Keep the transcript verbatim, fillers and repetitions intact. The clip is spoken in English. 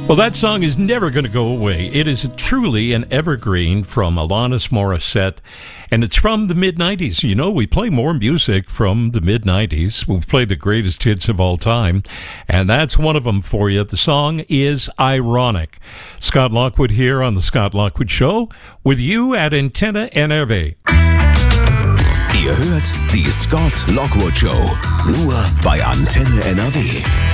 Well, that song is never going to go away. It is truly an evergreen from Alanis Morissette, and it's from the mid nineties. You know, we play more music from the mid nineties. We've played the greatest hits of all time, and that's one of them for you. The song is Ironic. Scott Lockwood here on The Scott Lockwood Show with you at Antenne N R W. Ihr hört die Scott Lockwood Show, nur bei Antenne N R W.